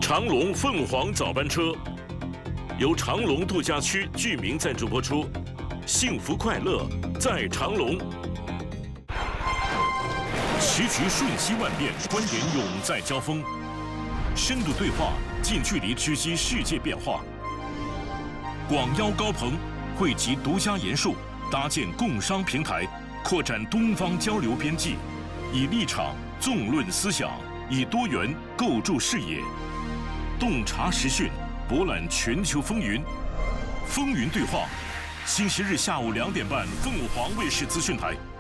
长隆凤凰早班车由长隆度假区居民赞助播出，幸福快乐在长隆。棋局瞬息万变，观点永在交锋，深度对话，近距离直击世界变化。广邀高朋，汇集独家研述，搭建共商平台，扩展东方交流边际，以立场纵论思想，以多元构筑视野，洞察时讯，博览全球风云。风云对话，星期日下午2点半，凤凰卫视资讯台。